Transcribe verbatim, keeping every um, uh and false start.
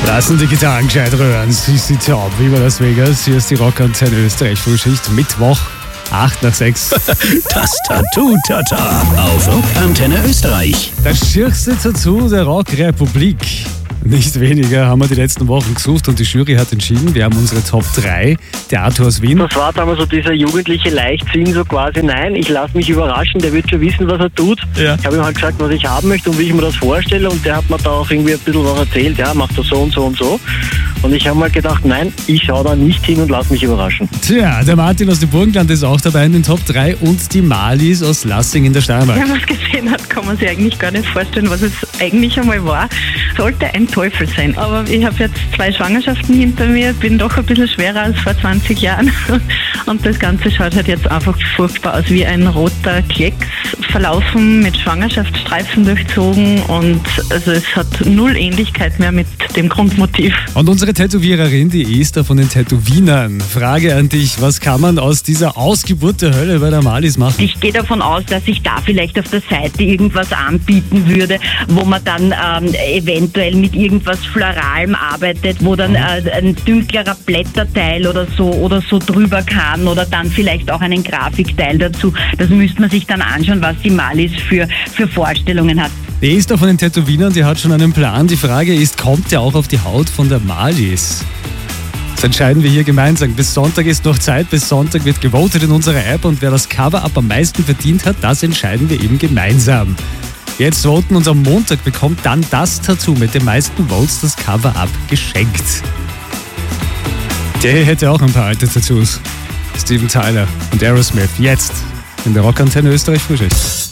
Lassen die Gitarren gescheit röhren. Sie sind taub, wie bei Las Vegas. Hier ist die Rockantenne Österreich Frühschicht. Mittwoch, acht nach sechs. Das Tattoo-Tata auf Rockantenne Österreich. Das schierste Tattoo der Rockrepublik. Nicht weniger haben wir die letzten Wochen gesucht und die Jury hat entschieden, wir haben unsere Top drei. Der Arthur aus Wien. Das war damals so dieser jugendliche Leichtsinn, so quasi, nein, ich lasse mich überraschen, der wird schon wissen, was er tut. Ja. Ich habe ihm halt gesagt, was ich haben möchte und wie ich mir das vorstelle und der hat mir da auch irgendwie ein bisschen was erzählt, ja, macht das so und so und so. Und ich habe mal gedacht, nein, ich schaue da nicht hin und lasse mich überraschen. Tja, der Martin aus dem Burgenland ist auch dabei in den Top drei und die Marlies aus Lassing in der Steiermark. Wenn man es gesehen hat, kann man sich eigentlich gar nicht vorstellen, was es eigentlich einmal war. Sollte ein Teufel sein. Aber ich habe jetzt zwei Schwangerschaften hinter mir, bin doch ein bisschen schwerer als vor zwanzig Jahren. Und das Ganze schaut halt jetzt einfach furchtbar aus, wie ein roter Klecks verlaufen, mit Schwangerschaftsstreifen durchzogen. Und also es hat null Ähnlichkeit mehr mit dem Grundmotiv. Und unsere Tätowiererin, die Esther von den Tätowienern. Frage an dich, was kann man aus dieser Ausgeburt der Hölle bei der Marlies machen? Ich gehe davon aus, dass sich da vielleicht auf der Seite irgendwas anbieten würde, wo man dann ähm, eventuell mit irgendwas Floralem arbeitet, wo dann äh, ein dünklerer Blätterteil oder so oder so drüber kann oder dann vielleicht auch einen Grafikteil dazu. Das müsste man sich dann anschauen, was die Marlies für, für Vorstellungen hat. Die Esther von den Tätowienern, die hat schon einen Plan. Die Frage ist, kommt der auch auf die Haut von der Marlies? Das entscheiden wir hier gemeinsam. Bis Sonntag ist noch Zeit. Bis Sonntag wird gewotet in unserer App und wer das Cover-Up am meisten verdient hat, das entscheiden wir eben gemeinsam. Jetzt voten und am Montag bekommt dann das Tattoo mit den meisten Votes das Cover-Up geschenkt. Der hier hätte auch ein paar alte Tattoos. Steven Tyler und Aerosmith. Jetzt in der Rockantenne Österreich Frühschicht.